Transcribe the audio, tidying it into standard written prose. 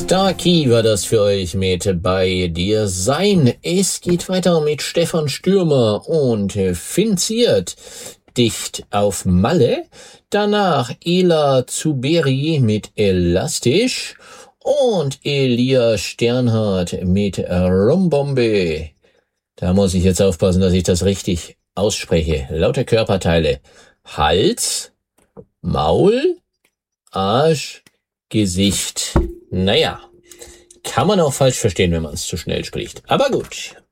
Starkey war das für euch mit Bei dir sein. Es geht weiter mit Stefan Stürmer und Finn Ziert, Dicht auf Malle. Danach Ela Zuberi mit Elastisch und Elia Sternhardt mit Rumbombe. Da muss ich jetzt aufpassen, dass ich das richtig ausspreche. Lauter Körperteile. Hals, Maul, Arsch, Gesicht. Naja, kann man auch falsch verstehen, wenn man es zu schnell spricht. Aber gut.